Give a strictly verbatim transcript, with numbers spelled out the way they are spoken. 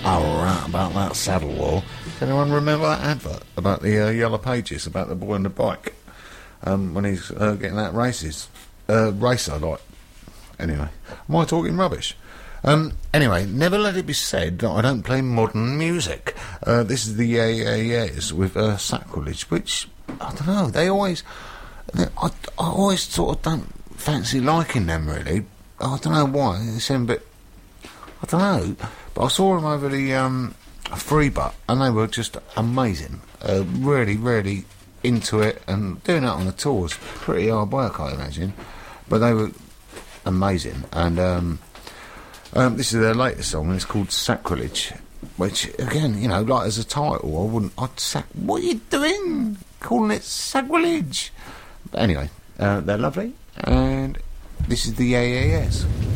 Oh, right, about that saddle war. Does anyone remember that advert about the uh, Yellow Pages, about the boy on the bike, um, when he's uh, getting that races, uh, racer, like. Anyway, am I talking rubbish? Um, anyway, never let it be said that I don't play modern music. Uh, this is the Yeah Yeah Yeahs with uh, Sacrilege, which, I don't know, they always, they, I, I always sort of don't fancy liking them, really. I don't know why, they seem a bit, I don't know, but I saw them over the um, Free Butt, and they were just amazing. Uh, really, really into it, and doing that on the tour was pretty hard work, I imagine, but they were amazing. And um, um, this is their latest song, and it's called Sacrilege, which, again, you know, like as a title, I wouldn't, I'd sac, what are you doing, calling it Sacrilege? But anyway, uh, they're lovely, and this is the Yeah Yeah Yeahs.